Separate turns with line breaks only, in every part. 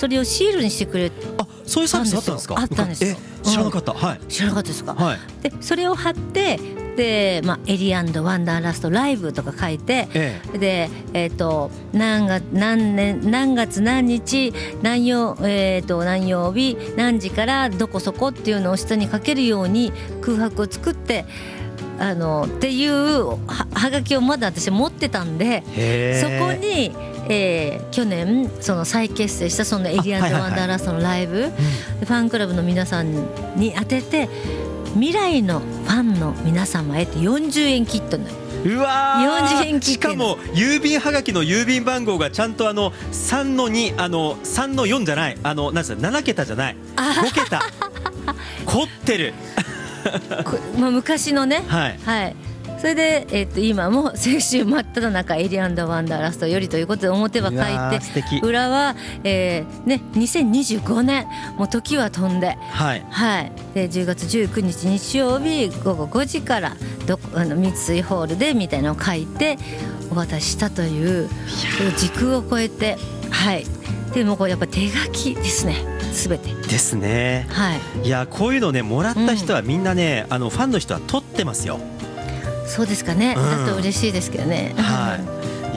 それをシールにしてくれ
あ、そういうサービスあったんですか？
あったんですよ。
知らなかった。はい。
知らなかったですか？
はい。
でそれを貼ってで、エリアンドワンダーラストライブとか書いて、で何月何日何曜日何時からどこそこっていうのを下に書けるように空白を作ってっていうはがきをまだ私持ってたんで、そこに、去年その再結成したそのエリアンドワンダーラストのライブ、ファンクラブの皆さんに当てて未来のファンの皆様へって40円切ったのよ。
うわー、
40円切って
しかも郵便はがきの郵便番号がちゃんと3の2、3の4じゃない、なんですか、7桁じゃない、5桁凝ってる
昔のね、
はい、
はい、それで、今も青春真っ只中エリアンドワンダーラストよりということで表は書いて、裏は、2025年もう時は飛んで、
はい、
はい、で10月19日日曜日午後5時から三井ホールでみたいなのを書いてお渡ししたという時空を超えて、はい、でもこれやっぱ手書きですね、すべて
ですね。はい、いやこういうのねもらった人はみんなね、ファンの人は取ってますよ。
そうですかね、だと嬉しいですけどね。はい、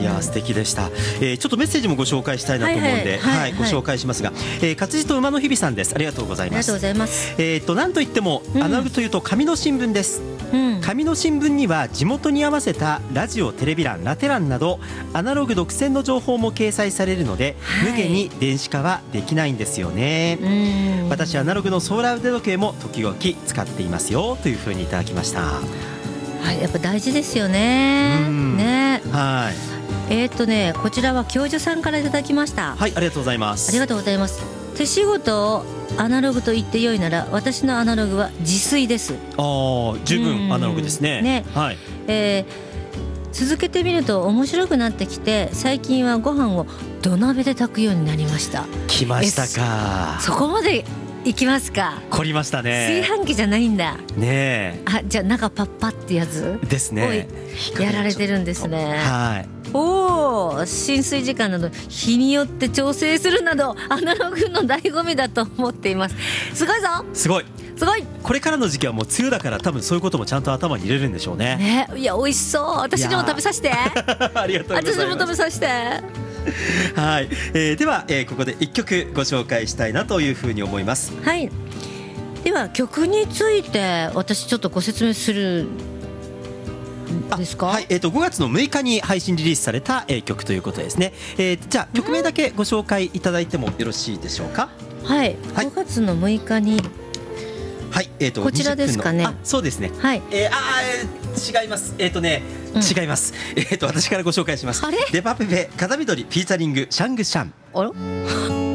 いや素敵でした。ちょっとメッセージもご紹介したいなと思うんで、ご紹介しますが、活字と馬の日々さんです。ありがとうございます。
ありがとうございます。
なんといってもアナログというと紙の新聞です。紙の新聞には地元に合わせたラジオ、テレビ欄、ラテ欄などアナログ独占の情報も掲載されるので、無限に電子化はできないんですよね。私アナログのソーラー腕時計も時々使っていますよというふうにいただきました。
はい、やっぱ大事ですよね。ね、
はい。
こちらは教授さんからいただきました。
はい、ありがとうございます。
ありがとうございます。手仕事をアナログと言ってよいなら、私のアナログは自炊です。
十分アナログですね。
ね、はい。続けてみると面白くなってきて、最近はご飯を土鍋で炊くようになりました。
来ましたか。
そこまでいきますか。
凝りましたね。
炊飯器じゃないんだ。
ねえ。
じゃあ中パッパってやつ
ですね。
やられてるんですね。
はい。
浸水時間など日によって調整するなどアナログの醍醐味だと思っています。すごいぞ。
すごい。
すごい。
これからの時期はもう梅雨だから多分そういうこともちゃんと頭に入れるんでしょうね。
いや美味しそう。私にも食べさせて。
ありがとうございます。
私にも食べさせて。
はい、では、ここで一曲ご紹介したいなというふうに思います。
はい。では曲について私ちょっとご説明するですか。
はい、5月の6日に配信リリースされた、曲ということですね。じゃあ曲名だけご紹介いただいてもよろしいでしょうか。
はい、5月の6日に、
はい、
こちらですかね。
そうですね。
はい。
違います。違います。私からご紹介します。デパペペ風見鶏フィーチャリングシャングシャン。
あら